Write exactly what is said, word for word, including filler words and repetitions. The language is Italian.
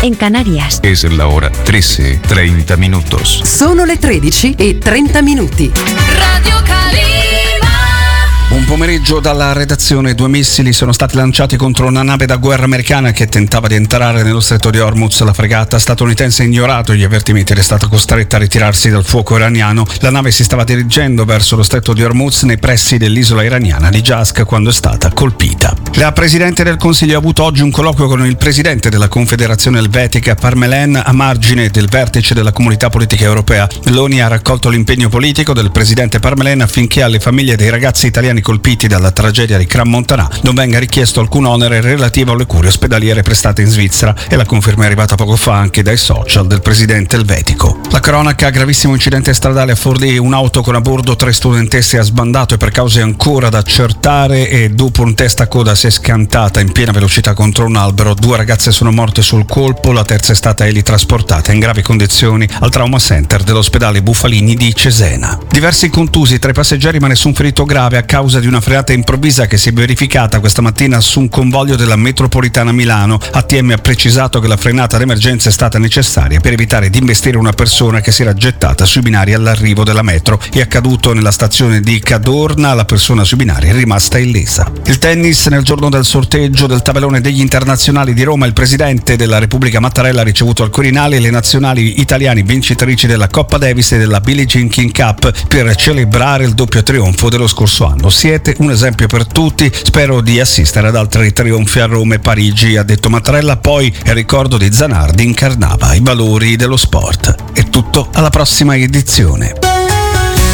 en Canarias. Es la hora trece, treinta minutos. Sono le tredici e trenta minuti. Radio Calima. Buon pomeriggio dalla redazione. Due missili sono stati lanciati contro una nave da guerra americana che tentava di entrare nello stretto di Hormuz. La fregata statunitense ha ignorato gli avvertimenti ed è stata costretta a ritirarsi dal fuoco iraniano. La nave si stava dirigendo verso lo stretto di Hormuz nei pressi dell'isola iraniana di Jask quando è stata colpita. La Presidente del Consiglio ha avuto oggi un colloquio con il Presidente della Confederazione Elvetica Parmelen a margine del vertice della Comunità Politica Europea. Meloni ha raccolto l'impegno politico del Presidente Parmelen affinché alle famiglie dei ragazzi italiani colpiti dalla tragedia di Crans-Montana non venga richiesto alcun onere relativo alle cure ospedaliere prestate in Svizzera, e la conferma è arrivata poco fa anche dai social del presidente elvetico. La cronaca: gravissimo incidente stradale a Forlì, un'auto con a bordo tre studentesse ha sbandato e per cause ancora da accertare e dopo un testacoda si è scantata in piena velocità contro un albero. Due ragazze sono morte sul colpo, la terza è stata elitrasportata in gravi condizioni al trauma center dell'ospedale Bufalini di Cesena. Diversi contusi tra i passeggeri ma nessun ferito grave a causa di una frenata improvvisa che si è verificata questa mattina su un convoglio della metropolitana Milano. A T M ha precisato che la frenata d'emergenza è stata necessaria per evitare di investire una persona che si era gettata sui binari all'arrivo della metro. È accaduto nella stazione di Cadorna, la persona sui binari è rimasta illesa. Il tennis: nel giorno del sorteggio del tabellone degli internazionali di Roma, il presidente della Repubblica Mattarella ha ricevuto al Quirinale le nazionali italiane vincitrici della Coppa Davis e della Billie Jean King Cup per celebrare il doppio trionfo dello scorso anno. Siete un esempio per tutti, spero di assistere ad altri trionfi a Roma e Parigi, ha detto Mattarella. Poi il ricordo di Zanardi incarnava i valori dello sport. È tutto, alla prossima edizione.